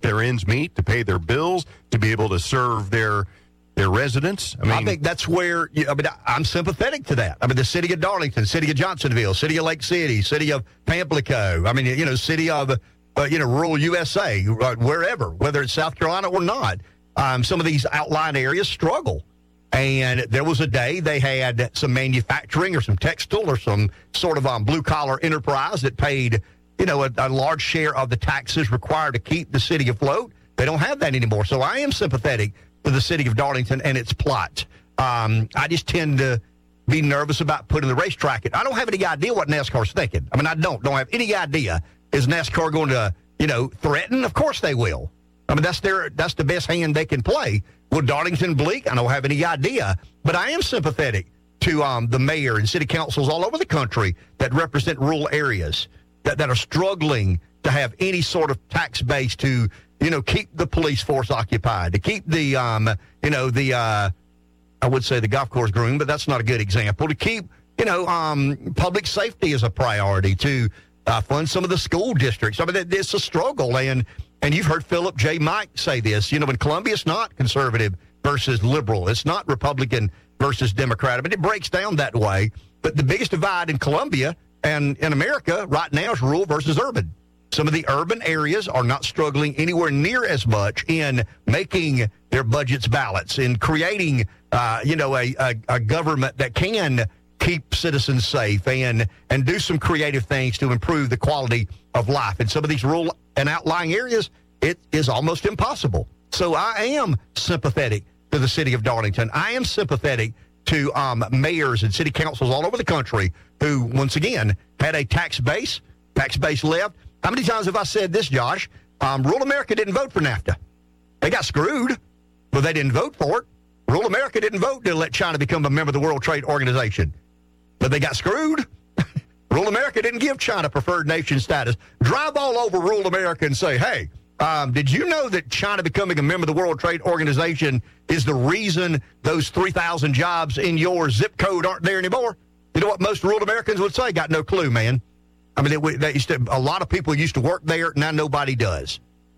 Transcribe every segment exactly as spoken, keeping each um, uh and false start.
their ends meet, to pay their bills, to be able to serve their their residents. I mean, I think that's where you, I mean, I'm sympathetic to that. I mean, the city of Darlington, city of Johnsonville, city of Lake City, city of Pamplico. I mean, you know, city of uh, you know rural U S A, uh, wherever, whether it's South Carolina or not. Um, some of these outlying areas struggle. And there was a day they had some manufacturing or some textile or some sort of um, blue-collar enterprise that paid, you know, a, a large share of the taxes required to keep the city afloat. They don't have that anymore. So I am sympathetic to the city of Darlington and its plight. Um, I just tend to be nervous about putting the racetrack in. I don't have any idea what NASCAR's thinking. I mean, I don't. Don't have any idea. Is NASCAR going to, you know, threaten? Of course they will. I mean, that's their that's the best hand they can play. Will Darlington bleak? I don't have any idea. But I am sympathetic to um, the mayor and city councils all over the country that represent rural areas that, that are struggling to have any sort of tax base to, you know, keep the police force occupied, to keep the, um, you know, the, uh, I would say the golf course groomed, but that's not a good example, to keep, you know, um, public safety as a priority, to uh, fund some of the school districts. I mean, it's a struggle. And And you've heard Philip J. Mike say this. You know, in Columbia, it's not conservative versus liberal. It's not Republican versus Democrat. I mean, it breaks down that way. But the biggest divide in Columbia and in America right now is rural versus urban. Some of the urban areas are not struggling anywhere near as much in making their budgets balance, in creating, uh, you know, a, a, a government that can keep citizens safe and and do some creative things to improve the quality of life. In some of these rural and outlying areas, it is almost impossible. So I am sympathetic to the city of Darlington. I am sympathetic to um, mayors and city councils all over the country who, once again, had a tax base, tax base left. How many times have I said this, Josh? Um, rural America didn't vote for NAFTA. They got screwed, but they didn't vote for it. Rural America didn't vote to let China become a member of the World Trade Organization, but they got screwed. Rural America didn't give China preferred nation status. Drive all over rural America and say, hey, um, did you know that China becoming a member of the World Trade Organization is the reason those three thousand jobs in your zip code aren't there anymore? You know what most rural Americans would say? Got no clue, man. I mean, they, they used to, a lot of people used to work there. Now nobody does.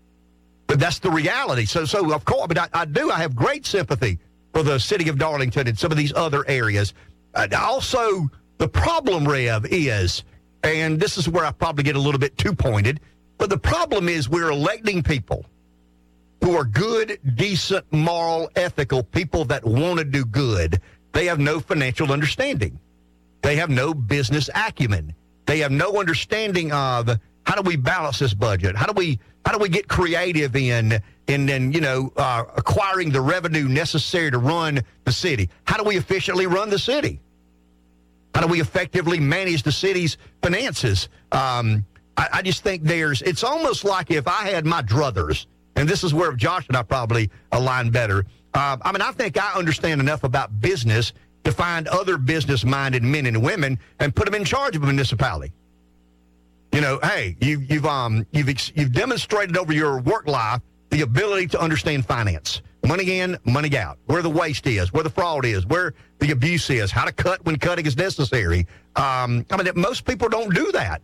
But that's the reality. So, so of course, but I, I do. I have great sympathy for the city of Darlington and some of these other areas. Uh, also, the problem, Rev, is, and this is where I probably get a little bit too pointed, but the problem is we're electing people who are good, decent, moral, ethical people that want to do good. They have no financial understanding. They have no business acumen. They have no understanding of how do we balance this budget? How do we how do we get creative in in, in you know uh, acquiring the revenue necessary to run the city? How do we efficiently run the city? How do we effectively manage the city's finances? Um, I, I just think there's, it's almost like if I had my druthers, and this is where Josh and I probably align better. Uh, I mean, I think I understand enough about business to find other business-minded men and women and put them in charge of a municipality. You know, hey, you, you've um, you've ex- you've demonstrated over your work life the ability to understand finance. Money in, money out. Where the waste is, where the fraud is, where the abuse is, how to cut when cutting is necessary. Um, I mean, most people don't do that.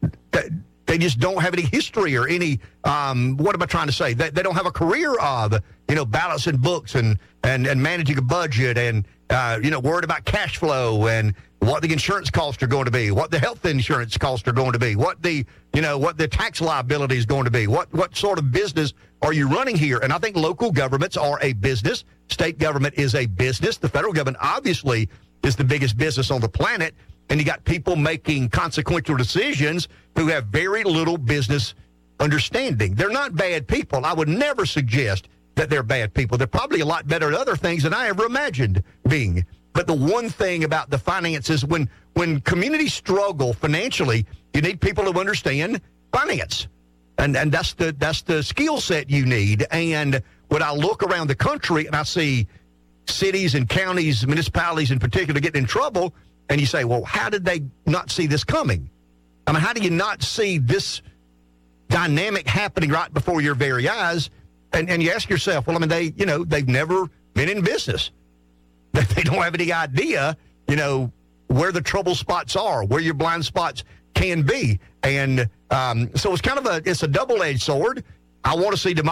They just don't have any history or any, um, what am I trying to say? They, they don't have a career of, you know, balancing books and, and, and managing a budget and, uh, you know, worried about cash flow and what the insurance costs are going to be, what the health insurance costs are going to be, what the, you know, what the tax liability is going to be, what, what sort of business are you running here? And I think local governments are a business. State government is a business. The federal government obviously is the biggest business on the planet. And you got people making consequential decisions who have very little business understanding. They're not bad people. I would never suggest that they're bad people. They're probably a lot better at other things than I ever imagined being. But the one thing about the finances, when when communities struggle financially, you need people who understand finance. And and that's the that's the skill set you need. And when I look around the country and I see cities and counties, municipalities in particular getting in trouble, and you say, well, how did they not see this coming? I mean, how do you not see this dynamic happening right before your very eyes? And and you ask yourself, well, I mean, they, you know, they've never been in business. They don't have any idea, you know, where the trouble spots are, where your blind spots can be. And um, so it's kind of a, it's a double-edged sword. I want to see democracy